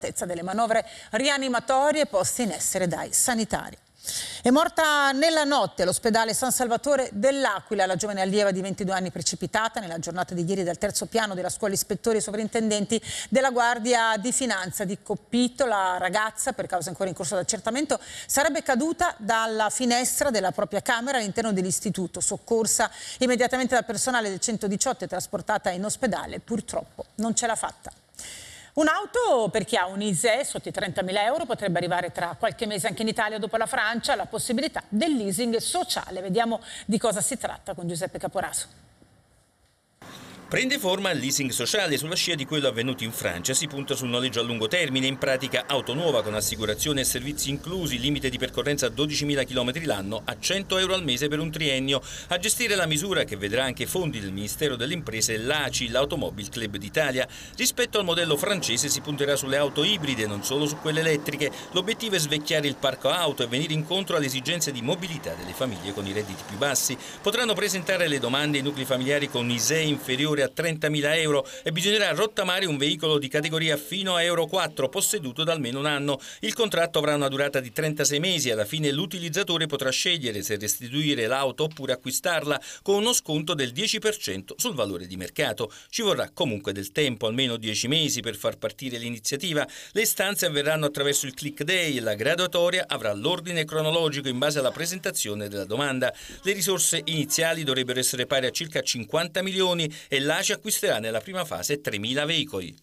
delle manovre rianimatorie poste in essere dai sanitari. È morta nella notte all'ospedale San Salvatore dell'Aquila la giovane allieva di 22 anni precipitata nella giornata di ieri dal terzo piano della scuola ispettori e sovrintendenti della Guardia di Finanza di Coppito. La ragazza, per causa ancora in corso di accertamento, sarebbe caduta dalla finestra della propria camera all'interno dell'istituto. Soccorsa immediatamente dal personale del 118 e trasportata in ospedale, purtroppo non ce l'ha fatta. Un'auto per chi ha un ISEE sotto i 30.000 euro potrebbe arrivare tra qualche mese anche in Italia dopo la Francia, la possibilità del leasing sociale. Vediamo di cosa si tratta con Giuseppe Caporaso. Prende forma il leasing sociale sulla scia di quello avvenuto in Francia. Si punta sul noleggio a lungo termine, in pratica auto nuova con assicurazione e servizi inclusi, limite di percorrenza a 12.000 km l'anno, a 100 euro al mese per un triennio. A gestire la misura, che vedrà anche fondi del Ministero delle Imprese, l'ACI, l'Automobile Club d'Italia. Rispetto al modello francese si punterà sulle auto ibride, non solo su quelle elettriche. L'obiettivo è svecchiare il parco auto e venire incontro alle esigenze di mobilità delle famiglie con i redditi più bassi. Potranno presentare le domande i nuclei familiari con ISEE inferiore a 30.000 euro e bisognerà rottamare un veicolo di categoria fino a Euro 4 posseduto da almeno un anno. Il contratto avrà una durata di 36 mesi e alla fine l'utilizzatore potrà scegliere se restituire l'auto oppure acquistarla con uno sconto del 10% sul valore di mercato. Ci vorrà comunque del tempo, almeno 10 mesi, per far partire l'iniziativa. Le istanze avverranno attraverso il click day e la graduatoria avrà l'ordine cronologico in base alla presentazione della domanda. Le risorse iniziali dovrebbero essere pari a circa 50 milioni e l'ACI acquisterà nella prima fase 3.000 veicoli.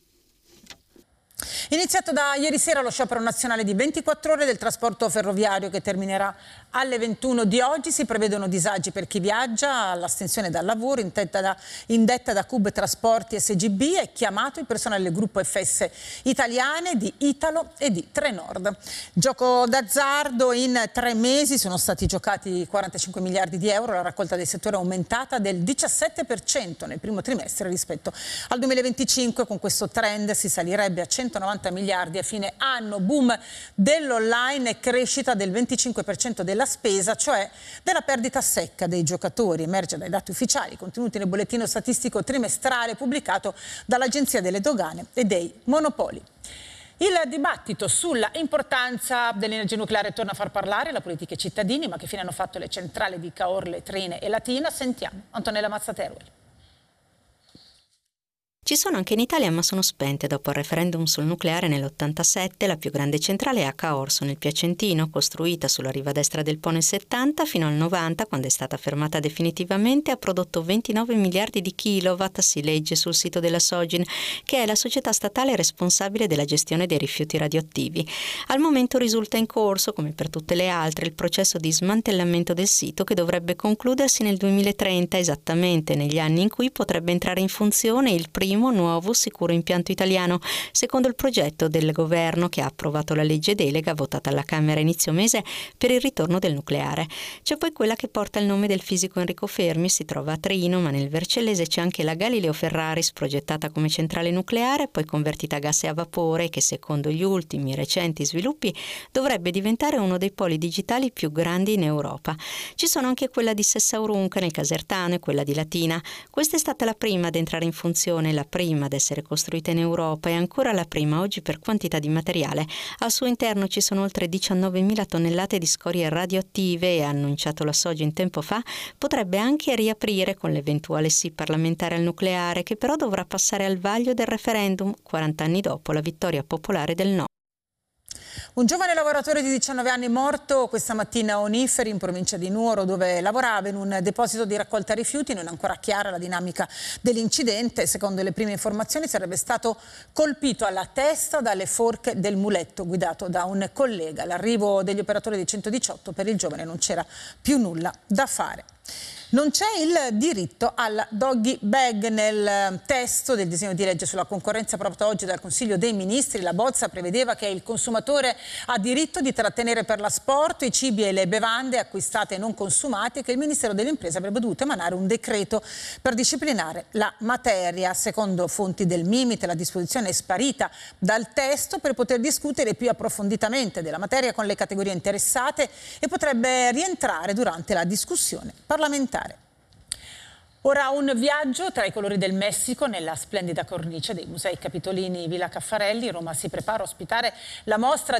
Iniziato da ieri sera lo sciopero nazionale di 24 ore del trasporto ferroviario che terminerà alle 21 di oggi. Si prevedono disagi per chi viaggia, l'astensione dal lavoro indetta da Cub Trasporti SGB. È chiamato il personale del gruppo FS Italiane, di Italo e di Trenord. Gioco d'azzardo: in 3 mesi sono stati giocati 45 miliardi di euro, la raccolta del settore è aumentata del 17% nel primo trimestre rispetto al 2025. Con questo trend si salirebbe a 190 miliardi a fine anno. Boom dell'online e crescita del 25% della spesa, cioè della perdita secca dei giocatori. Emerge dai dati ufficiali contenuti nel bollettino statistico trimestrale pubblicato dall'Agenzia delle Dogane e dei Monopoli. Il dibattito sulla importanza dell'energia nucleare torna a far parlare la politica e i cittadini, ma che fine hanno fatto le centrali di Caorle, Trine e Latina? Sentiamo Antonella Mazzateruel. Ci sono anche in Italia, ma sono spente dopo il referendum sul nucleare nell'87. La più grande centrale è a Caorso, nel Piacentino, costruita sulla riva destra del Po nel 70, fino al 90, quando è stata fermata definitivamente, ha prodotto 29 miliardi di kilowatt, si legge sul sito della Sogin, che è la società statale responsabile della gestione dei rifiuti radioattivi. Al momento risulta in corso, come per tutte le altre, il processo di smantellamento del sito, che dovrebbe concludersi nel 2030, esattamente negli anni in cui potrebbe entrare in funzione il primo nuovo sicuro impianto italiano, secondo il progetto del governo che ha approvato la legge delega votata alla Camera inizio mese per il ritorno del nucleare. C'è poi quella che porta il nome del fisico Enrico Fermi, si trova a Trino, ma nel Vercellese c'è anche la Galileo Ferraris, progettata come centrale nucleare, poi convertita a gas e a vapore, che secondo gli ultimi recenti sviluppi dovrebbe diventare uno dei poli digitali più grandi in Europa. Ci sono anche quella di Sessaurunca nel Casertano e quella di Latina. Questa è stata la prima ad entrare in funzione, la prima ad essere costruita in Europa e ancora la prima oggi per quantità di materiale. Al suo interno ci sono oltre 19.000 tonnellate di scorie radioattive e, ha annunciato la Sogin tempo fa, potrebbe anche riaprire con l'eventuale sì parlamentare al nucleare, che però dovrà passare al vaglio del referendum 40 anni dopo la vittoria popolare del no. Un giovane lavoratore di 19 anni morto questa mattina a Oniferi, in provincia di Nuoro, dove lavorava in un deposito di raccolta rifiuti. Non è ancora chiara la dinamica dell'incidente. Secondo le prime informazioni sarebbe stato colpito alla testa dalle forche del muletto guidato da un collega. All'arrivo degli operatori del 118 per il giovane non c'era più nulla da fare. Non c'è il diritto al doggy bag nel testo del disegno di legge sulla concorrenza approvato oggi dal Consiglio dei Ministri. La bozza prevedeva che il consumatore ha diritto di trattenere per l'asporto i cibi e le bevande acquistate e non consumate, e che il Ministero delle Imprese avrebbe dovuto emanare un decreto per disciplinare la materia. Secondo fonti del Mimit, la disposizione è sparita dal testo per poter discutere più approfonditamente della materia con le categorie interessate e potrebbe rientrare durante la discussione parlamentare. Ora un viaggio tra i colori del Messico nella splendida cornice dei Musei Capitolini Villa Caffarelli. Roma si prepara a ospitare la mostra